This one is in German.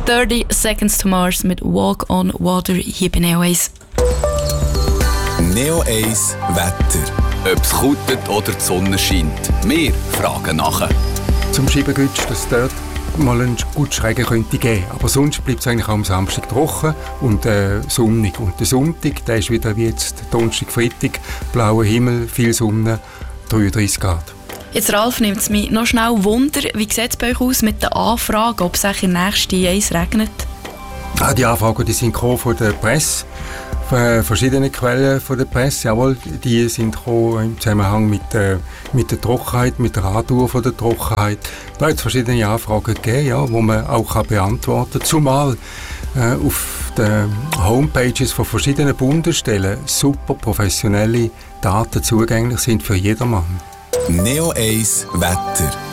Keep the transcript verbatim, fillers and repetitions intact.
thirty Seconds to Mars mit Walk on Water hier bei Neo eins. Neo eins Wetter. Ob es kutet oder die Sonne scheint. Wir fragen nachher. Zum Schiebengütsch, dass es dort mal einen gut Schrägen könnte geben. Aber sonst bleibt es eigentlich auch am Samstag trocken und äh, sonnig. Und der Sonntag, der ist wieder wie jetzt Donnerstag, Freitag, blauer Himmel, viel Sonne, dreiunddreissig Grad. Jetzt, Ralf, nimmt es mich noch schnell Wunder, wie sieht es bei euch aus mit der Anfrage, ob es in der nächsten Eis regnet? Ah, die Anfragen die sind gekommen von der Presse, von verschiedenen Quellen von der Presse. Jawohl, die sind gekommen im Zusammenhang mit, äh, mit der Trockenheit, mit der Radtour von der Trockenheit. Da hat es verschiedene Anfragen gegeben, ja, die man auch kann beantworten kann. Zumal äh, auf den Homepages von verschiedenen Bundesstellen super professionelle Daten zugänglich sind für jedermann. Neo eins Wetter.